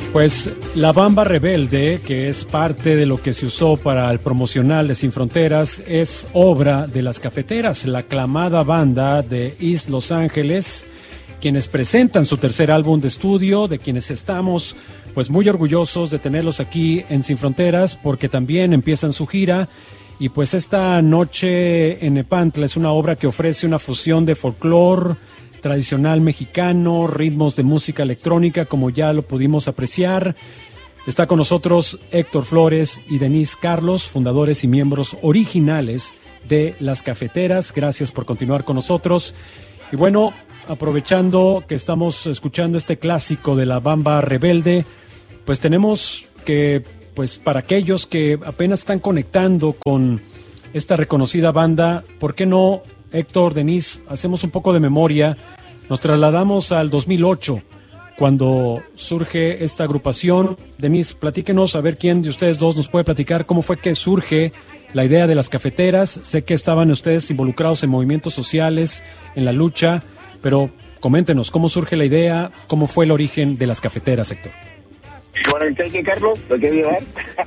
Pues La Bamba Rebelde, que es parte de lo que se usó para el promocional de Sin Fronteras, es obra de Las Cafeteras, la aclamada banda de East Los Ángeles, quienes presentan su tercer álbum de estudio, de quienes estamos pues muy orgullosos de tenerlos aquí en Sin Fronteras, porque también empiezan su gira. Y pues esta noche en Nepantla es una obra que ofrece una fusión de folclore tradicional mexicano, ritmos de música electrónica, como ya lo pudimos apreciar. Está con nosotros Héctor Flores y Denise Carlos, fundadores y miembros originales de Las Cafeteras. Gracias por continuar con nosotros. Y bueno, aprovechando que estamos escuchando este clásico de La Bamba Rebelde, pues tenemos que, pues para aquellos que apenas están conectando con esta reconocida banda, ¿por qué no, Héctor, Denise, hacemos un poco de memoria? Nos trasladamos al 2008, cuando surge esta agrupación. Denise, platíquenos, a ver quién de ustedes dos nos puede platicar cómo fue que surge la idea de Las Cafeteras. Sé que estaban ustedes involucrados en movimientos sociales, en la lucha, pero coméntenos, ¿cómo surge la idea? ¿Cómo fue el origen de Las Cafeteras, Héctor? Bueno, entonces, Carlos, ¿lo quieres llevar?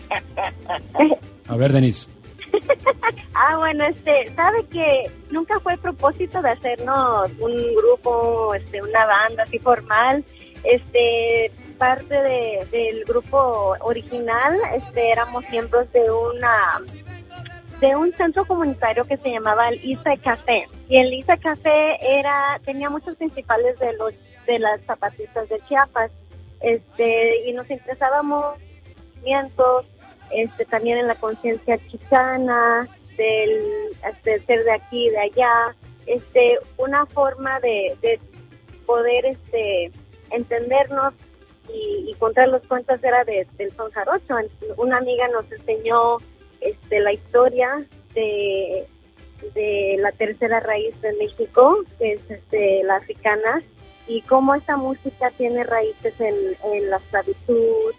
A ver, Denise. Bueno, sabe que nunca fue el propósito de hacernos un grupo, una banda así formal. Parte del grupo original, éramos miembros de un centro comunitario que se llamaba el Isa Café. Y el Isa Café tenía muchos principales de las zapatistas de Chiapas. Y nos interesábamos movimientos, también en la conciencia chicana, del ser de aquí, de allá, una forma de poder entendernos y contar los cuentos era del son jarocho. Una amiga nos enseñó la historia de la tercera raíz de México, que es la africana, y cómo esta música tiene raíces en la esclavitud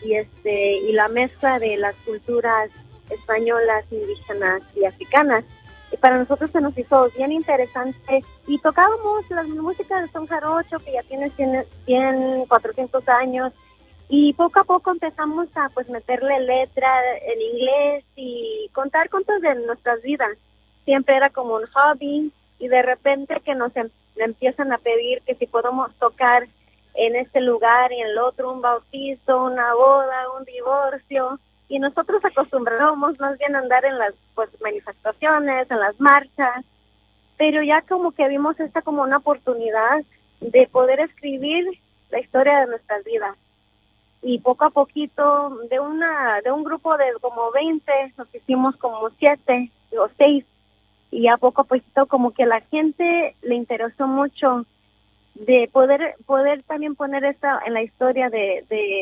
y la mezcla de las culturas españolas, indígenas y africanas. Y para nosotros se nos hizo bien interesante y tocábamos la música del son jarocho, que ya tiene 100, 400 años, y poco a poco empezamos a meterle letra en inglés y contar cuentos de nuestras vidas. Siempre era como un hobby, y de repente que nos empiezan a pedir que si podemos tocar en este lugar y en el otro, un bautizo, una boda, un divorcio, y nosotros acostumbrábamos más bien a andar en las manifestaciones, en las marchas, pero ya como que vimos esta como una oportunidad de poder escribir la historia de nuestras vidas. Y poco a poquito, de un grupo de como 20, nos hicimos como 7 o 6, y ya poco a poquito como que a la gente le interesó mucho de poder también poner esta en la historia de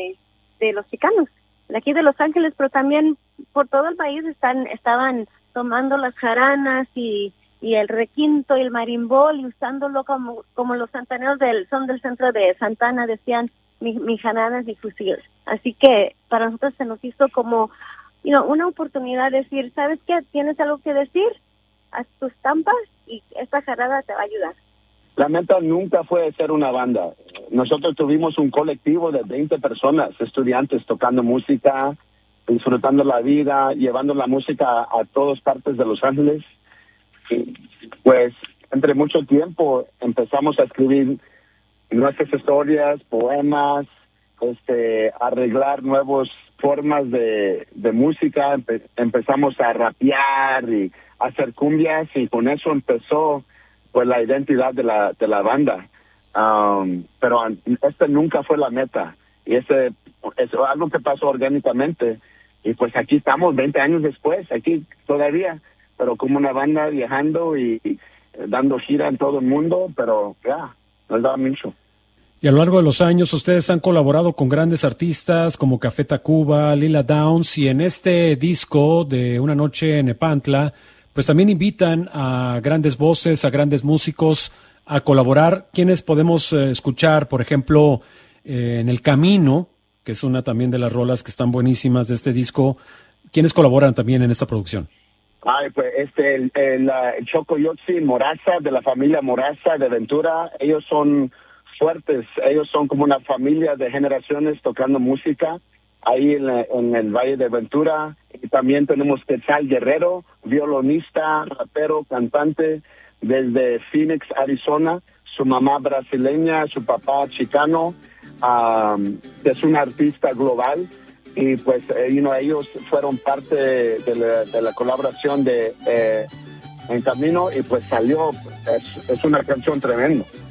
los chicanos, de aquí de Los Ángeles, pero también por todo el país estaban tomando las jaranas y el requinto y el marimbol y usándolo como los santaneros del centro de Santana decían, mi jaranas y fusil. Así que para nosotros se nos hizo como una oportunidad de decir, ¿sabes qué? ¿Tienes algo que decir? Haz tus estampas y esta jarada te va a ayudar. La meta nunca fue ser una banda. Nosotros tuvimos un colectivo de 20 personas, estudiantes, tocando música, disfrutando la vida, llevando la música a todas partes de Los Ángeles. Y pues, entre mucho tiempo, empezamos a escribir nuestras historias, poemas, arreglar nuevas formas de música. Empezamos a rapear y hacer cumbias, y con eso empezó pues la identidad de la banda. Pero nunca fue la meta, y es algo que pasó orgánicamente, y pues aquí estamos 20 años después, aquí todavía, pero como una banda viajando y dando gira en todo el mundo, pero ya, nos da mucho. Y a lo largo de los años ustedes han colaborado con grandes artistas como Café Tacuba, Lila Downs, y en este disco de Una Noche en Nepantla, pues también invitan a grandes voces, a grandes músicos a colaborar. ¿Quiénes podemos escuchar, por ejemplo, en El Camino, que es una también de las rolas que están buenísimas de este disco? ¿Quiénes colaboran también en esta producción? Pues el Choco Yotzi Moraza, de la familia Moraza de Ventura. Ellos son fuertes. Ellos son como una familia de generaciones tocando música ahí en el Valle de Ventura. Y también tenemos Quetzal Guerrero, violonista, rapero, cantante desde Phoenix, Arizona. Su mamá brasileña, su papá chicano, es un artista global. Y pues, ellos fueron parte de la colaboración de En Camino y pues salió, es una canción tremenda.